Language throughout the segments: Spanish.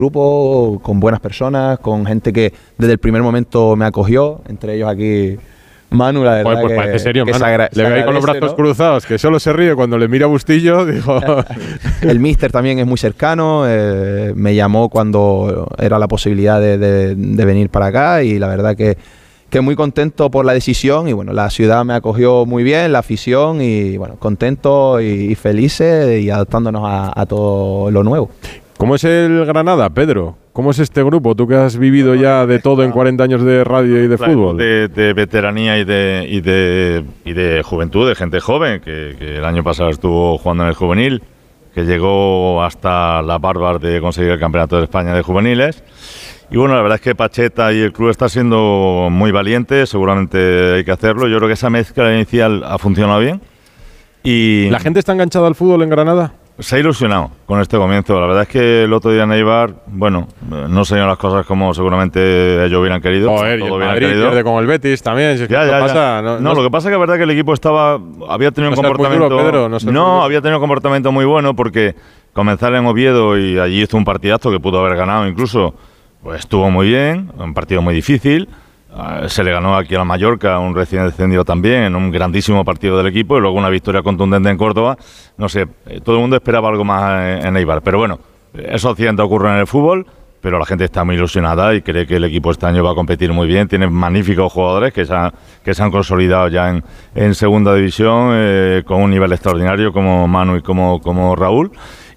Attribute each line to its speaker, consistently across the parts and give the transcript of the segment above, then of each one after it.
Speaker 1: grupo con buenas personas, con gente que desde el primer momento me acogió, entre ellos aquí Manu, la verdad.
Speaker 2: Pues parece serio,
Speaker 1: que
Speaker 2: Manu. Le veo ahí con los brazos, ¿no?, cruzados, que solo se ríe cuando le mira a Bustillo. Digo.
Speaker 1: El míster también es muy cercano, me llamó cuando era la posibilidad de venir para acá, y la verdad que muy contento por la decisión, y bueno, la ciudad me acogió muy bien, la afición, y bueno, contento y felices y adaptándonos a todo lo nuevo.
Speaker 2: ¿Cómo es el Granada, Pedro? ¿Cómo es este grupo? Tú que has vivido ya de todo en 40 años de radio y de fútbol.
Speaker 3: De veteranía y de juventud, de gente joven, que el año pasado estuvo jugando en el juvenil, que llegó hasta las barbas de conseguir el campeonato de España de juveniles. Y bueno, la verdad es que Pacheta y el club está siendo muy valientes, seguramente hay que hacerlo. Yo creo que esa mezcla inicial ha funcionado bien. Y
Speaker 2: ¿la gente está enganchada al fútbol en Granada?
Speaker 3: Se ha ilusionado con este comienzo. La verdad es que el otro día en Eibar, bueno, no se dieron las cosas como seguramente ellos hubieran querido.
Speaker 2: Joder, y el Madrid pierde con el Betis también. Si es que pasa,
Speaker 3: no, lo que pasa es que es verdad que el equipo había tenido un comportamiento.
Speaker 2: Duro, Pedro,
Speaker 3: había tenido un comportamiento muy bueno, porque comenzar en Oviedo y allí hizo un partidazo que pudo haber ganado incluso. Pues estuvo muy bien, un partido muy difícil. Se le ganó aquí a la Mallorca, un recién descendido también, en un grandísimo partido del equipo, y luego una victoria contundente en Córdoba. No sé, todo el mundo esperaba algo más en Eibar, pero bueno, esos accidentes ocurren en el fútbol, pero la gente está muy ilusionada y cree que el equipo este año va a competir muy bien. Tiene magníficos jugadores que se han consolidado ya en segunda división, con un nivel extraordinario, como Manu y como Raúl.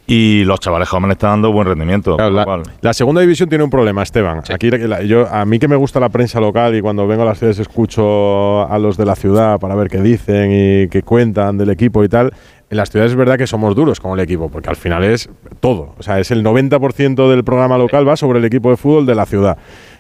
Speaker 3: Y los chavales jóvenes están dando buen rendimiento.
Speaker 2: Claro, la segunda división tiene un problema, Esteban. Sí. Aquí a mí que me gusta la prensa local y cuando vengo a las ciudades escucho a los de la ciudad para ver qué dicen y qué cuentan del equipo y tal. En las ciudades es verdad que somos duros con el equipo, porque al final es todo. O sea, es el 90% del programa local va sobre el equipo de fútbol de la ciudad.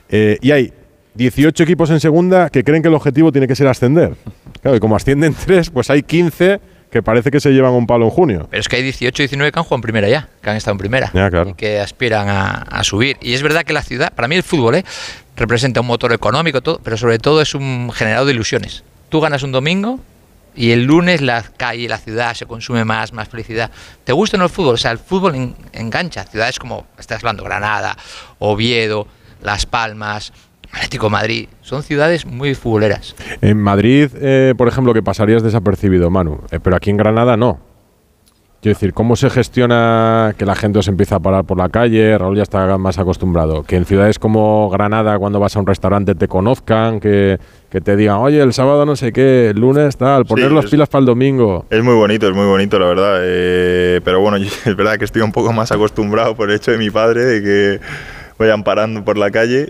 Speaker 2: Y hay 18 equipos en segunda que creen que el objetivo tiene que ser ascender. Claro, y como ascienden 3, pues hay 15... que parece que se llevan un palo en junio.
Speaker 4: Pero es que hay 18 y 19 que han jugado en primera ya, que han estado en primera,
Speaker 2: ya, claro,
Speaker 4: y que aspiran a subir. Y es verdad que la ciudad, para mí el fútbol representa un motor económico, todo, pero sobre todo es un generador de ilusiones. Tú ganas un domingo y el lunes la calle, la ciudad se consume más felicidad. ¿Te gusta o no el fútbol? O sea, el fútbol engancha. Ciudades como, estás hablando, Granada, Oviedo, Las Palmas, Atlético de Madrid, son ciudades muy futboleras.
Speaker 2: En Madrid, por ejemplo, que pasarías desapercibido, Manu, pero aquí en Granada no. Quiero decir, ¿cómo se gestiona que la gente os empieza a parar por la calle? Raúl ya está más acostumbrado. Que en ciudades como Granada, cuando vas a un restaurante, te conozcan, que te digan, oye, el sábado no sé qué, el lunes tal, poner las pilas para el domingo.
Speaker 5: Es muy bonito, la verdad. Pero bueno, es verdad que estoy un poco más acostumbrado por el hecho de mi padre, de que vayan parando por la calle,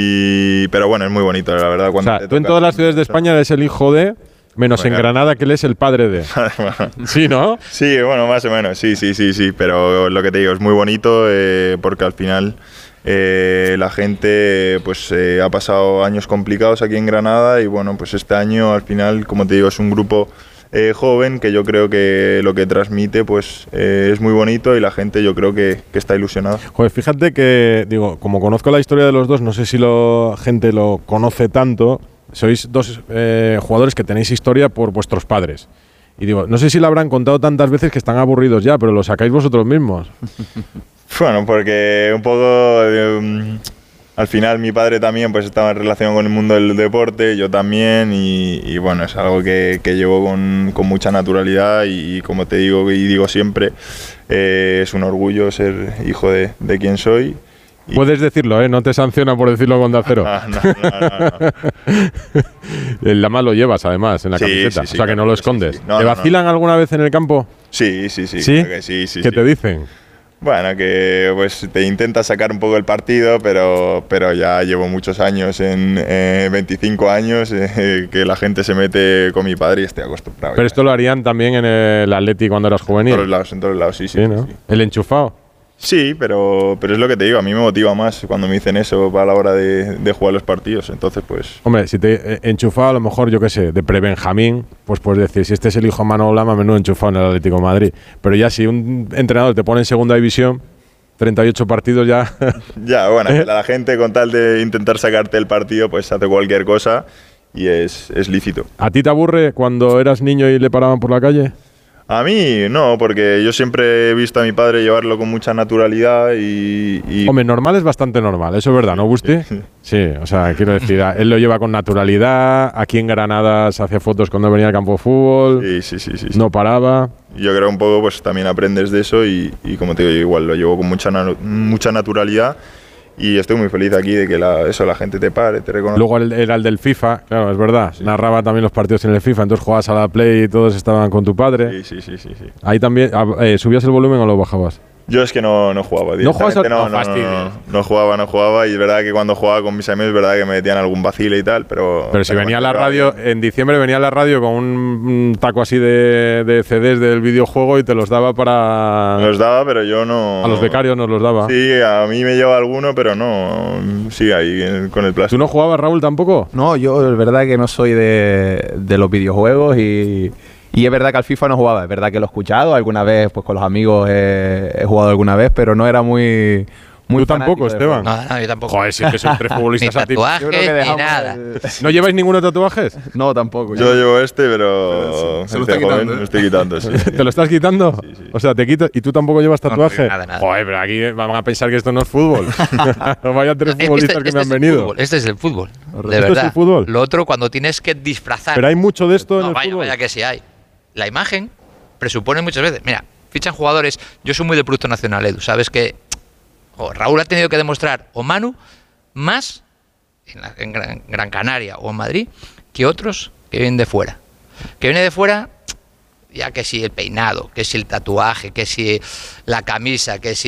Speaker 5: pero bueno, es muy bonito, la verdad.
Speaker 2: O sea, tú en todas las ciudades de España eres el hijo de, menos en Granada, que él es el padre de. ¿Sí, no?
Speaker 5: Sí, bueno, más o menos, sí, pero lo que te digo, es muy bonito, porque al final la gente pues ha pasado años complicados aquí en Granada, y bueno, pues este año al final, como te digo, es un grupo joven, que yo creo que lo que transmite pues es muy bonito, y la gente yo creo que está ilusionada.
Speaker 2: Joder, fíjate que, digo, como conozco la historia de los dos, no sé si la gente lo conoce tanto, sois dos jugadores que tenéis historia por vuestros padres. Y digo, no sé si lo habrán contado tantas veces que están aburridos ya, pero lo sacáis vosotros mismos.
Speaker 5: Bueno, porque un poco... al final mi padre también pues estaba en relación con el mundo del deporte, yo también, y bueno, es algo que llevo con mucha naturalidad, y como te digo y digo siempre, es un orgullo ser hijo de quien soy.
Speaker 2: Puedes decirlo, no te sanciona por decirlo con Onda Cero.
Speaker 5: No.
Speaker 2: El lama lo llevas además en la camiseta, o sea que no lo escondes.
Speaker 5: Sí. No,
Speaker 2: ¿Te vacilan alguna vez en el campo?
Speaker 5: Sí.
Speaker 2: ¿Sí? ¿Qué te dicen?
Speaker 5: Bueno, que pues te intenta sacar un poco el partido, pero ya llevo muchos años, 25 años, que la gente se mete con mi padre y estoy acostumbrado.
Speaker 2: Pero esto lo harían también en el Atleti cuando eras juvenil.
Speaker 5: En todos lados, sí, ¿no?
Speaker 2: Sí. ¿El enchufado?
Speaker 5: Sí, pero es lo que te digo, a mí me motiva más cuando me dicen eso a la hora de jugar los partidos, entonces pues...
Speaker 2: Hombre, si te enchufado a lo mejor, yo qué sé, de pre-Benjamín, pues puedes decir, si este es el hijo de Manolo Lama, menudo enchufado en el Atlético de Madrid. Pero ya si un entrenador te pone en segunda división, 38 partidos ya...
Speaker 5: Ya, bueno, la gente con tal de intentar sacarte el partido, pues hace cualquier cosa y es lícito.
Speaker 2: ¿A ti te aburre cuando eras niño y le paraban por la calle?
Speaker 5: A mí no, porque yo siempre he visto a mi padre llevarlo con mucha naturalidad y
Speaker 2: Hombre, normal es bastante normal, eso es verdad, ¿no, Gusti? Sí, o sea, quiero decir, él lo lleva con naturalidad, aquí en Granada se hacía fotos cuando venía al campo de fútbol,
Speaker 5: sí.
Speaker 2: no paraba.
Speaker 5: Yo creo un poco, pues también aprendes de eso y como te digo, yo igual lo llevo con mucha naturalidad. Y estoy muy feliz aquí de que la gente te pare, te reconozca.
Speaker 2: Luego era el del FIFA, claro, es verdad. Sí. Narraba también los partidos en el FIFA, entonces jugabas a la Play y todos estaban con tu padre.
Speaker 5: Sí.
Speaker 2: Ahí también, ¿subías el volumen o lo bajabas?
Speaker 5: Yo es que no jugaba.
Speaker 2: ¿No jugabas?
Speaker 5: No jugaba y es verdad que cuando jugaba con mis amigos es verdad que me metían algún vacile y tal, pero
Speaker 2: si venía a la radio, en diciembre venía a la radio con un taco así de CDs del videojuego y te los daba para...
Speaker 5: Los daba, pero yo no...
Speaker 2: A los becarios nos los daba.
Speaker 5: Sí, a mí me lleva alguno, pero no... Sí, ahí con el plástico.
Speaker 2: ¿Tú no jugabas, Raúl, tampoco?
Speaker 1: No, yo es verdad que no soy de los videojuegos y es verdad que al FIFA no jugaba, es verdad que lo he escuchado alguna vez, pues con los amigos he jugado alguna vez, pero no era muy
Speaker 2: ¿Tú tampoco, Esteban?
Speaker 4: No, yo tampoco.
Speaker 2: Joder, si es que son 3 futbolistas
Speaker 4: ni tatuajes, ni nada.
Speaker 2: ¿No lleváis ninguno de tatuajes?
Speaker 1: No, tampoco.
Speaker 5: Yo llevo pero
Speaker 1: se lo está quitando.
Speaker 5: Me estoy quitando, sí.
Speaker 2: ¿Te lo estás quitando?
Speaker 5: Sí.
Speaker 2: O sea, te quitas y tú tampoco llevas tatuaje.
Speaker 4: Nada.
Speaker 2: Joder, pero aquí van a pensar que esto no es fútbol. Vaya 3 futbolistas que me han venido.
Speaker 4: Este es el fútbol, de
Speaker 2: ¿Esto
Speaker 4: verdad.
Speaker 2: es el fútbol?
Speaker 4: Lo otro, cuando tienes que disfrazar.
Speaker 2: Pero hay mucho de esto en el fútbol.
Speaker 4: Vaya que sí hay. La imagen presupone muchas veces. Mira, fichan jugadores. Yo soy muy de producto nacional, Edu. Sabes que Raúl ha tenido que demostrar, o Manu, más en Gran Canaria o en Madrid, que otros que vienen de fuera. Que vienen de fuera, ya que si el peinado, que si el tatuaje, que si la camisa, que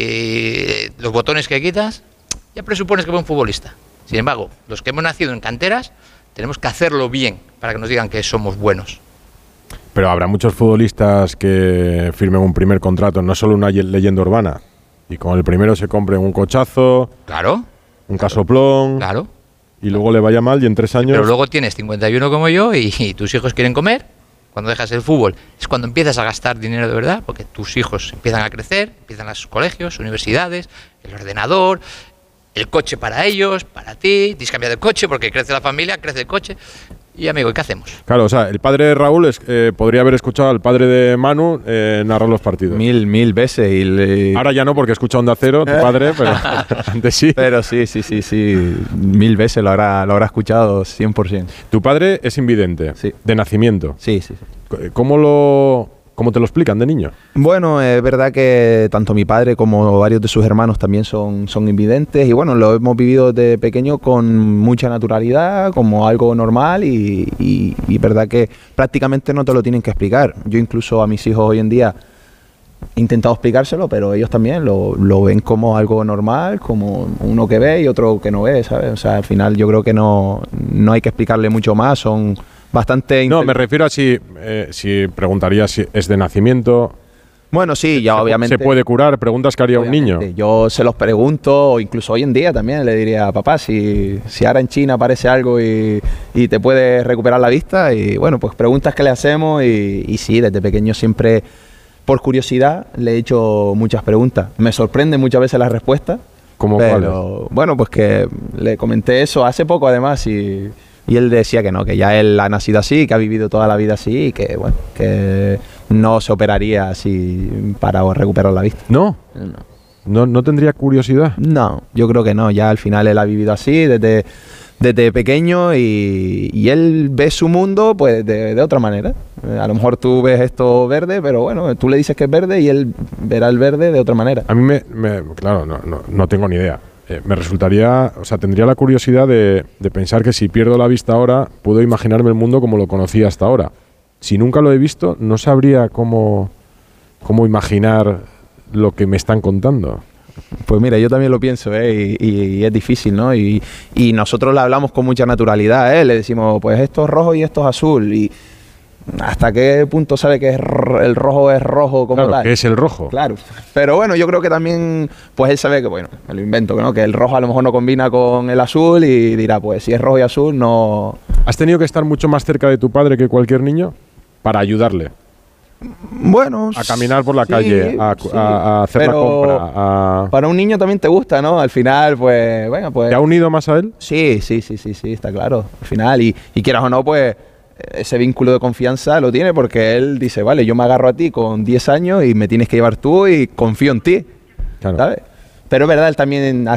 Speaker 4: si los botones que quitas, ya presupones que va un futbolista. Sin embargo, los que hemos nacido en canteras, tenemos que hacerlo bien para que nos digan que somos buenos.
Speaker 2: Pero habrá muchos futbolistas que firmen un primer contrato, no solo una leyenda urbana, y con el primero se compren un cochazo,
Speaker 4: Claro.
Speaker 2: un casoplón,
Speaker 4: Claro.
Speaker 2: y luego le vaya mal y en 3 años...
Speaker 4: Pero luego tienes 51 como yo y tus hijos quieren comer. Cuando dejas el fútbol es cuando empiezas a gastar dinero de verdad, porque tus hijos empiezan a crecer, empiezan los colegios, universidades, el ordenador, el coche para ellos, para ti, tienes que cambiar de coche porque crece la familia, crece el coche. Y amigo, ¿y qué hacemos?
Speaker 2: Claro, o sea, el padre de Raúl podría haber escuchado al padre de Manu narrar los partidos.
Speaker 1: Mil veces.
Speaker 2: Ahora ya no, porque escucha Onda Cero, tu padre, pero antes sí.
Speaker 1: Pero sí. 1000 veces lo habrá escuchado 100%.
Speaker 2: Tu padre es invidente,
Speaker 1: Sí.
Speaker 2: de nacimiento.
Speaker 1: Sí.
Speaker 2: ¿Cómo te lo explican de niño?
Speaker 1: Bueno, es verdad que tanto mi padre como varios de sus hermanos también son invidentes y bueno, lo hemos vivido de pequeño con mucha naturalidad, como algo normal y es verdad que prácticamente no te lo tienen que explicar. Yo incluso a mis hijos hoy en día he intentado explicárselo, pero ellos también lo ven como algo normal, como uno que ve y otro que no ve, ¿sabes? O sea, al final yo creo que no hay que explicarle mucho más, son bastante...
Speaker 2: No, me refiero a si preguntaría si es de nacimiento.
Speaker 1: Bueno, sí, ya obviamente...
Speaker 2: ¿Se puede curar? ¿Preguntas que haría un niño?
Speaker 1: Yo se los pregunto, o incluso hoy en día también le diría, papá, si ahora en China aparece algo y te puedes recuperar la vista, y bueno, pues preguntas que le hacemos y sí, desde pequeño siempre, por curiosidad, le he hecho muchas preguntas. Me sorprenden muchas veces las respuestas.
Speaker 2: ¿Cómo
Speaker 1: pero bueno, pues que le comenté eso hace poco además y él decía que no, que ya él ha nacido así, que ha vivido toda la vida así y que bueno, que no se operaría así para recuperar la vista.
Speaker 2: ¿No? ¿No tendría curiosidad?
Speaker 1: No, yo creo que no, ya al final él ha vivido así desde pequeño y él ve su mundo pues de otra manera. A lo mejor tú ves esto verde, pero bueno, tú le dices que es verde y él verá el verde de otra manera.
Speaker 2: A mí claro, no tengo ni idea. Me resultaría, o sea, tendría la curiosidad de pensar que si pierdo la vista ahora, puedo imaginarme el mundo como lo conocía hasta ahora. Si nunca lo he visto, no sabría cómo imaginar lo que me están contando.
Speaker 1: Pues mira, yo también lo pienso, y es difícil, ¿no? Y nosotros le hablamos con mucha naturalidad, le decimos, pues esto es rojo y esto es azul, y ¿hasta qué punto sabe que el rojo es rojo como
Speaker 2: claro,
Speaker 1: tal?
Speaker 2: ¿qué es el rojo?
Speaker 1: Claro, pero bueno, yo creo que también, pues él sabe que, bueno, me lo invento, ¿no? Que el rojo a lo mejor no combina con el azul y dirá, pues si es rojo y azul, no...
Speaker 2: ¿Has tenido que estar mucho más cerca de tu padre que cualquier niño para ayudarle?
Speaker 1: Bueno,
Speaker 2: a caminar por la calle, a hacer la compra.
Speaker 1: Para un niño también te gusta, ¿no? Al final, pues, bueno, pues...
Speaker 2: ¿Te ha unido más a él?
Speaker 1: Sí, está claro. Al final, y quieras o no, pues ese vínculo de confianza lo tiene porque él dice, vale, yo me agarro a ti con 10 años y me tienes que llevar tú y confío en ti,
Speaker 2: Claro.
Speaker 1: ¿sabes? Pero es verdad, él también